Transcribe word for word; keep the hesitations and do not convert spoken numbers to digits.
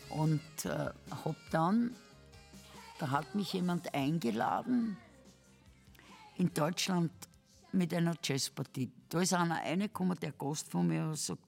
Und äh, hab dann, da hat mich jemand eingeladen in Deutschland mit einer Jazzpartie. Da ist einer reingekommen, der Gast von mir, und sagt,